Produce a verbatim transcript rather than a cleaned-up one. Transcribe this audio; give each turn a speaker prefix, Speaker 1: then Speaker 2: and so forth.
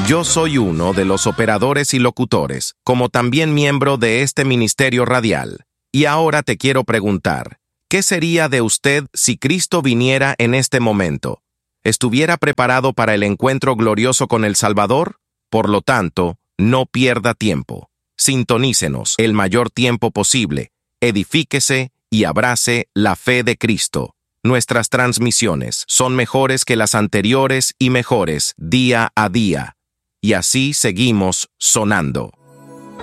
Speaker 1: Yo soy uno de los operadores y locutores, como también miembro de este ministerio radial. Y ahora te quiero preguntar, ¿qué sería de usted si Cristo viniera en este momento? ¿Estuviera preparado para el encuentro glorioso con el Salvador? Por lo tanto, no pierda tiempo. Sintonícenos el mayor tiempo posible, edifíquese y abrace la fe de Cristo. Nuestras transmisiones son mejores que las anteriores y mejores día a día. Y así seguimos sonando.